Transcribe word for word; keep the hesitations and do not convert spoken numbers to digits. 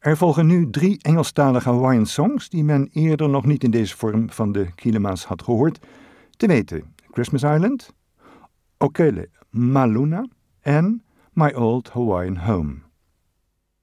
Er volgen nu drie Engelstalige Hawaiian songs die men eerder nog niet in deze vorm van de kilema's had gehoord. Te weten Christmas Island, Okele Maluna en My Old Hawaiian Home.